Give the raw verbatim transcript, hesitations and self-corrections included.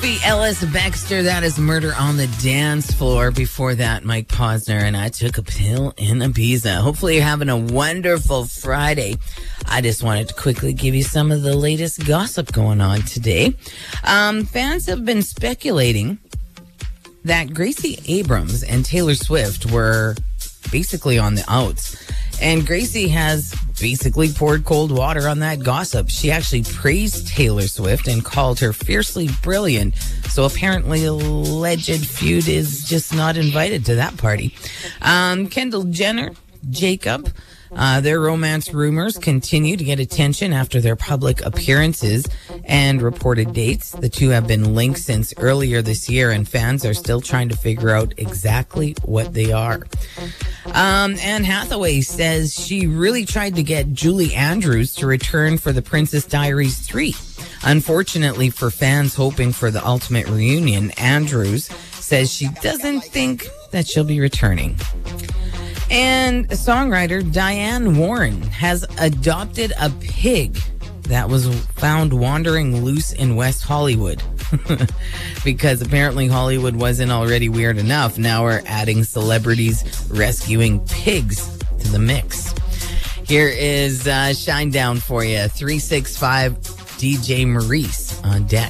Sophie Ellis Bextor, that is Murder on the Dance Floor. Before that, Mike Posner and I Took a Pill in Ibiza. Hopefully you're having a wonderful Friday. I just wanted to quickly give you some of the latest gossip going on today. Um, fans have been speculating that Gracie Abrams and Taylor Swift were basically on the outs. And Gracie has basically poured cold water on that gossip. She actually praised Taylor Swift and called her fiercely brilliant. So apparently a alleged feud is just not invited to that party. Um, Kendall Jenner, Jacob, uh, their romance rumors continue to get attention after their public appearances and reported dates. The two have been linked since earlier this year, and fans are still trying to figure out exactly what they are. Um, Anne Hathaway says she really tried to get Julie Andrews to return for The Princess Diaries three. Unfortunately for fans hoping for the ultimate reunion, Andrews says she doesn't think that she'll be returning. And songwriter Diane Warren has adopted a pig that was found wandering loose in West Hollywood. Because apparently Hollywood wasn't already weird enough. Now we're adding celebrities rescuing pigs to the mix. Here is uh, Shine Down for you. three six five D J Maurice on deck.